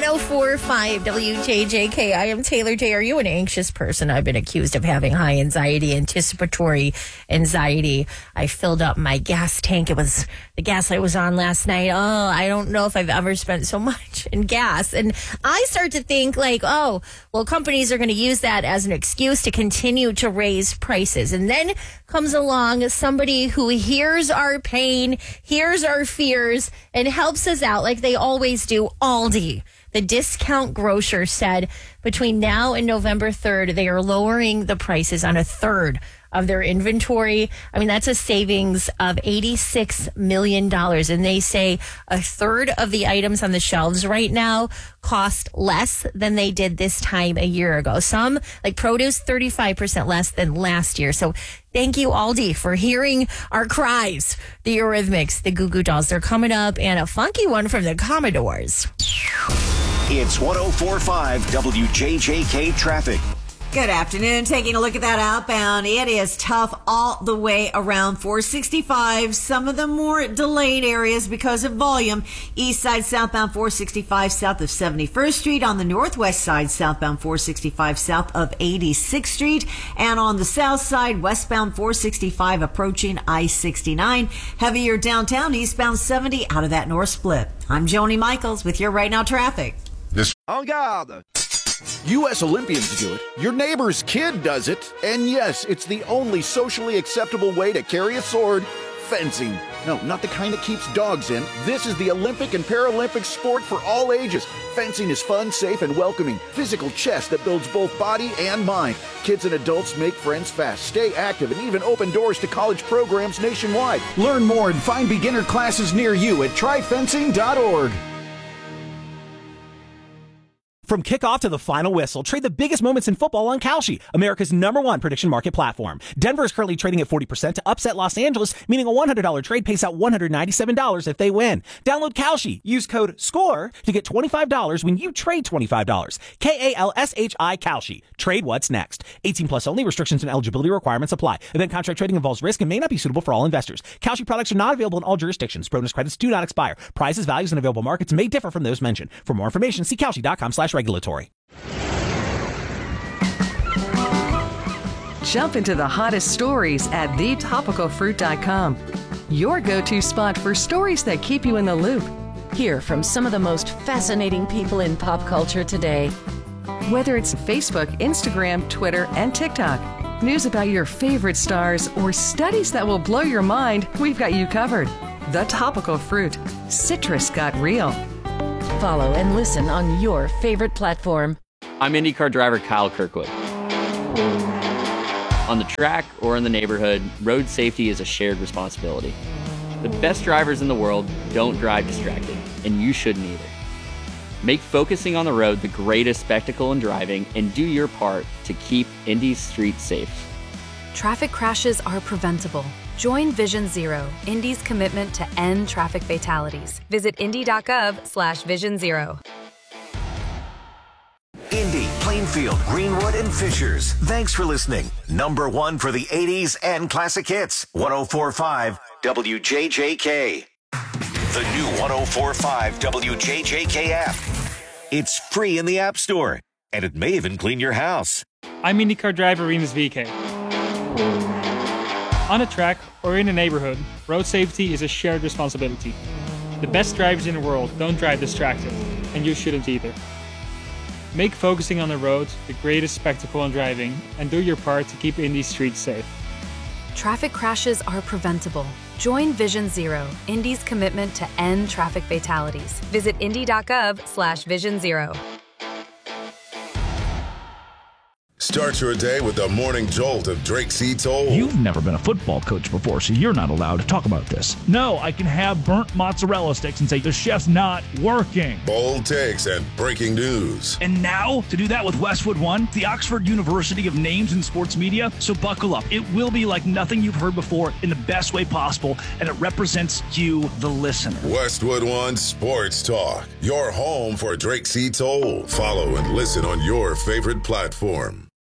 104.5 WJJK. I am Taylor J. Are you an anxious person? I've been accused of having high anxiety, anticipatory anxiety. I filled up my gas tank. It was the gas light was on last night. Oh, I don't know if I've ever spent so much in gas. And I start to think like, oh, well, companies are going to use that as an excuse to continue to raise prices. And then comes along somebody who hears our pain, hears our fears, and helps us out like they always do. Aldi, the discount grocer, said between now and November 3rd, they are lowering the prices on a third of their inventory. I mean, that's a savings of $86 million. And they say a third of the items on the shelves right now cost less than they did this time a year ago. Some, like produce, 35% less than last year. So thank you, Aldi, for hearing our cries. The Eurythmics, the Goo Goo Dolls, they're coming up, and a funky one from the Commodores. It's 104.5 WJJK traffic. Good afternoon. Taking a look at that outbound. It is tough all the way around 465. Some of the more delayed areas because of volume. East side southbound 465 south of 71st Street. On the northwest side southbound 465 south of 86th Street. And on the south side westbound 465 approaching I-69. Heavier downtown eastbound 70 out of that north split. I'm Joni Michaels with your Right Now traffic. En garde! U.S. Olympians do it. Your neighbor's kid does it. And yes, it's the only socially acceptable way to carry a sword. Fencing. No, not the kind that keeps dogs in. This is the Olympic and Paralympic sport for all ages. Fencing is fun, safe, and welcoming. Physical chess that builds both body and mind. Kids and adults make friends fast, stay active, and even open doors to college programs nationwide. Learn more and find beginner classes near you at tryfencing.org. From kickoff to the final whistle, trade the biggest moments in football on Kalshi, America's #1 prediction market platform. Denver is currently trading at 40% to upset Los Angeles, meaning a $100 trade pays out $197 if they win. Download Kalshi. Use code SCORE to get $25 when you trade $25. KALSHI Kalshi. Trade what's next. 18 plus only. Restrictions and eligibility requirements apply. Event contract trading involves risk and may not be suitable for all investors. Kalshi products are not available in all jurisdictions. Bonus credits do not expire. Prices, values, and available markets may differ from those mentioned. For more information, see Kalshi.com/regulatory. Jump into the hottest stories at thetopicalfruit.com. Your go-to spot for stories that keep you in the loop. Hear from some of the most fascinating people in pop culture today. Whether it's Facebook, Instagram, Twitter, and TikTok, news about your favorite stars, or studies that will blow your mind, we've got you covered. The Topical Fruit. Citrus got real. Follow and listen on your favorite platform. I'm IndyCar driver Kyle Kirkwood. On the track or in the neighborhood, road safety is a shared responsibility. The best drivers in the world don't drive distracted, and you shouldn't either. Make focusing on the road the greatest spectacle in driving, and do your part to keep Indy's streets safe. Traffic crashes are preventable. Join Vision Zero, Indy's commitment to end traffic fatalities. Visit indy.gov/Vision Zero. Indy, Plainfield, Greenwood, and Fishers. Thanks for listening. #1 for the 80s and classic hits. 104.5 WJJK. The new 104.5 WJJK app. It's free in the App Store, and it may even clean your house. I'm IndyCar driver Rinus VeeKay. On a track or in a neighborhood, road safety is a shared responsibility. The best drivers in the world don't drive distracted, and you shouldn't either. Make focusing on the road the greatest spectacle in driving, and do your part to keep Indy's streets safe. Traffic crashes are preventable. Join Vision Zero, Indy's commitment to end traffic fatalities. Visit indy.gov/Vision Zero. Start your day with the morning jolt of Drake C. Toll. You've never been a football coach before, so you're not allowed to talk about this. No, I can have burnt mozzarella sticks and say the chef's not working. Bold takes and breaking news. And now, to do that with Westwood One, the Oxford University of Names in Sports Media. So buckle up. It will be like nothing you've heard before in the best way possible, and it represents you, the listener. Westwood One Sports Talk. Your home for Drake C. Toll. Follow and listen on your favorite platform.